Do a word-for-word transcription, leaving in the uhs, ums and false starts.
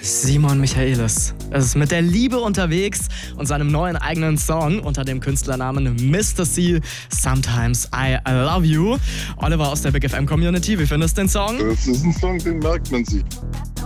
Simon Michaelis. Er ist mit der Liebe unterwegs und seinem neuen eigenen Song unter dem Künstlernamen Mister C, Sometimes I Love You. Oliver aus der Big F M Community, wie findest du den Song? Das ist ein Song, den merkt man sich.